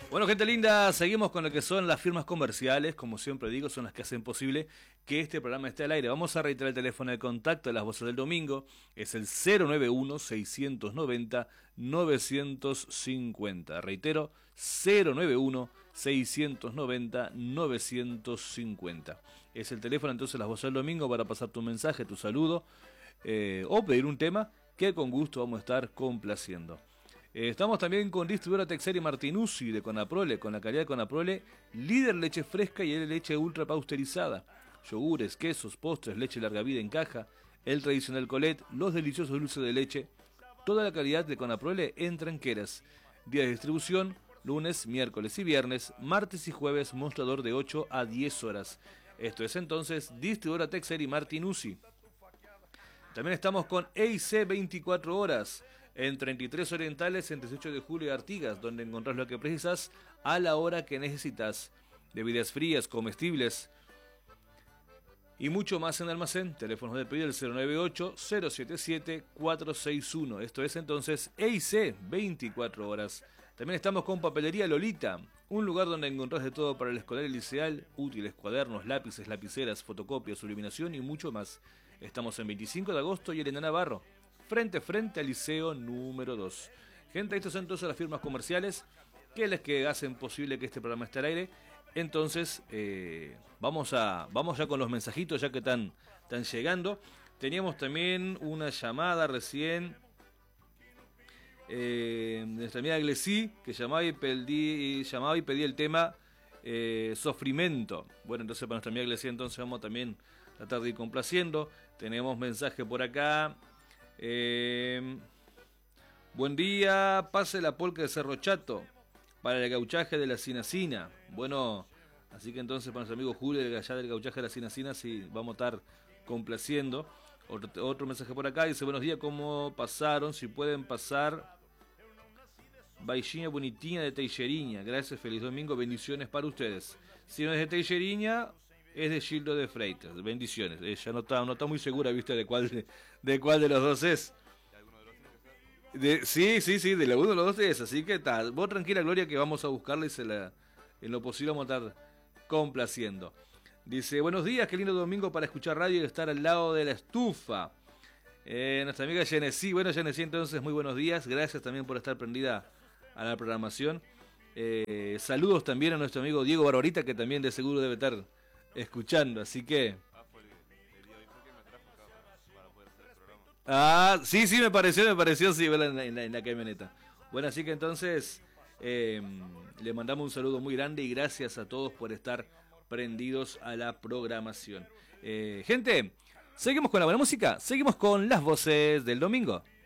Bueno, gente linda, seguimos con lo que son las firmas comerciales, como siempre digo, son las que hacen posible que este programa esté al aire. Vamos a reiterar el teléfono de contacto de las voces del domingo, es el 091-690-950. Reitero, 091-690-950. Es el teléfono entonces de las voces del domingo para pasar tu mensaje, tu saludo o pedir un tema que con gusto vamos a estar complaciendo. Estamos también con distribuidora Texeri Martinuzzi de Conaprole, con la calidad de Conaprole, líder leche fresca y leche ultra pasteurizada, yogures, quesos, postres, leche larga vida en caja, el tradicional Colette, los deliciosos dulces de leche, toda la calidad de Conaprole en tranqueras. Día de distribución, lunes, miércoles y viernes, martes y jueves, mostrador de 8 a 10 horas. Esto es entonces distribuidora Texeri Martinuzzi. También estamos con EIC 24 horas. En 33 Orientales, en 18 de julio y Artigas, donde encontrás lo que precisas a la hora que necesitas. Bebidas frías, comestibles y mucho más en almacén. Teléfonos de pedido el 098-077-461. Esto es entonces EIC 24 horas. También estamos con Papelería Lolita, un lugar donde encontrás de todo para el escolar y liceal, útiles, cuadernos, lápices, lapiceras, fotocopias, iluminación y mucho más. Estamos en 25 de agosto y Elena Navarro, frente al Liceo número 2. Gente, estos son entonces las firmas comerciales que es las que hacen posible que este programa esté al aire. Entonces, vamos ya con los mensajitos ya que están llegando. Teníamos también una llamada recién de nuestra amiga Glesí, que llamaba y pedía el tema Sofrimento. Bueno, entonces para nuestra amiga Glesí entonces vamos también a tratar de ir complaciendo. Tenemos mensaje por acá. Buen día, pase la polca de Cerro Chato para el gauchaje de la Cinacina. Bueno, así que entonces para nuestro amigo Julio allá del gauchaje de la Cinacina sí vamos a estar complaciendo. Otro mensaje por acá dice: buenos días, ¿cómo pasaron? Si pueden pasar Baixinha Bonitinha de Teixeirinha. Gracias, feliz domingo, bendiciones para ustedes. Si no es de Teixeirinha, es de Gildo de Freitas. Bendiciones. Ella no está muy segura, ¿viste? De cuál de los dos es. Sí, de la uno de los dos es. Así que está. Vos tranquila, Gloria, que vamos a buscarla y en lo posible vamos a estar complaciendo. Dice: buenos días, qué lindo domingo para escuchar radio y estar al lado de la estufa. Nuestra amiga Genesí. Bueno, Genesí, entonces, muy buenos días. Gracias también por estar prendida a la programación. Saludos también a nuestro amigo Diego Barbarita, que también de seguro debe estar escuchando, así que... sí, me pareció, sí, en la camioneta. Bueno, así que entonces le mandamos un saludo muy grande y gracias a todos por estar prendidos a la programación. Gente, seguimos con la buena música, seguimos con las voces del domingo.